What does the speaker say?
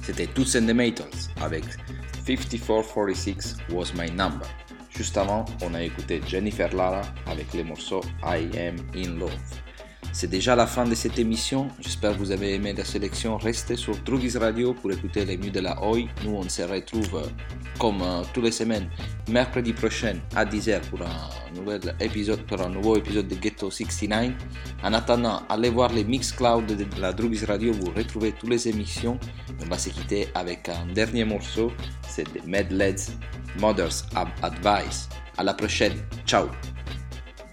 C'était Toots and the Maytals avec 5446 Was My Number. Juste avant, on a écouté Jennifer Lara avec le morceau I Am In Love. C'est déjà la fin de cette émission, j'espère que vous avez aimé la sélection. Restez sur Drugis Radio pour écouter les mieux de la Oi. Nous on se retrouve comme toutes les semaines, mercredi prochain à 10h pour un nouveau épisode de Ghetto 69. En attendant, allez voir les Mixcloud de la Drugis Radio, vous retrouvez toutes les émissions. On va se quitter avec un dernier morceau, c'est de Mad Lads, Mother's Advice. À la prochaine, ciao.